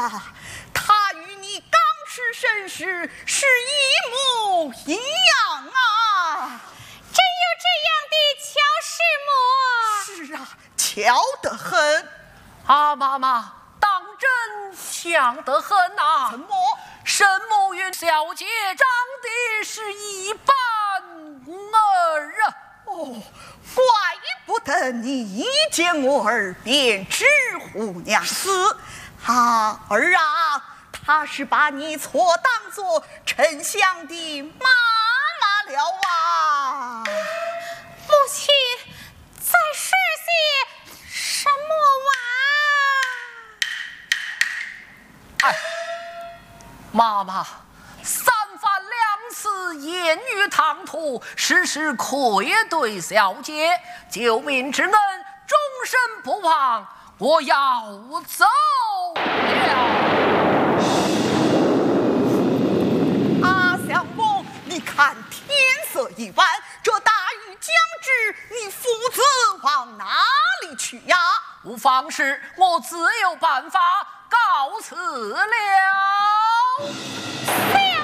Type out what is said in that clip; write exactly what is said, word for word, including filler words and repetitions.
啊，他与你刚持身世是一模一样啊！ 真有这样的巧事么？ 是啊，巧得很。 啊，妈妈，当真像得很啊！ 怎么？ 沈慕云小姐长得是一般儿啊！ 哦，怪不得你一见我儿便直呼娘子。啊，儿啊，他是把你错当作丞相的妈妈了啊！ 母亲在说些什么啊？哎，妈妈，三番两次言语唐突，时时愧对小姐，救命之恩终身不忘，我要走了。 阿相公，你看天色已晚，这大雨将至，你父子往哪里去呀？ 无妨事，我自有办法，告辞了。 哇！